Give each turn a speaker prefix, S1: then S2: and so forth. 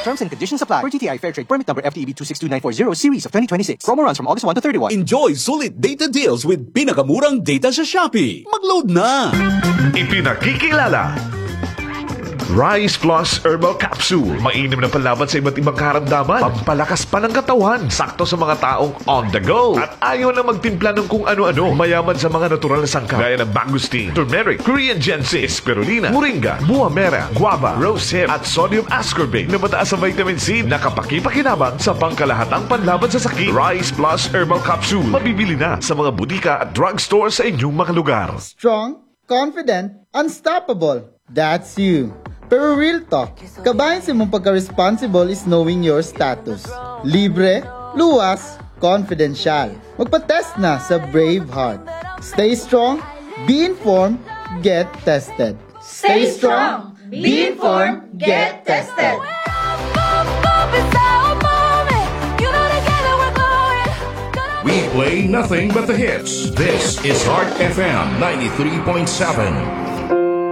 S1: Terms and conditions apply. For GTI Fair Trade Permit number FTEB 262940 series of 2026. Promo runs from August 1 to 31.
S2: Enjoy sulit data deals with pinakamurang data sa Shopee. Mag-load na!
S3: Ipinakikilala Rise Plus Herbal Capsule. Mainam na panlaban sa iba't ibang karamdaman. Pampalakas pa ng katawan. Sakto sa mga taong on the go. At ayaw na magtimpla ng kung ano-ano. Mayaman sa mga natural na sangkap. Gaya ng mangosteen, turmeric, Korean ginseng, spirulina, moringa, buwa mera, guava, rose hip, at sodium ascorbate na mataas sa vitamin C na kapakipakinabang sa pangkalahatang panlaban sa sakit. Rise Plus Herbal Capsule. Mabibili na sa mga butika at drugstore sa inyong mga lugar.
S4: Strong, confident, unstoppable. That's you. Pero real talk, kabayan sa mong pagka-responsible is knowing your status. Libre, luwas, confidential. Magpa-test na sa Braveheart. Stay strong, be informed, get tested.
S5: Stay strong, be informed, get tested.
S6: We play nothing but the hits. This is Heart FM 93.7.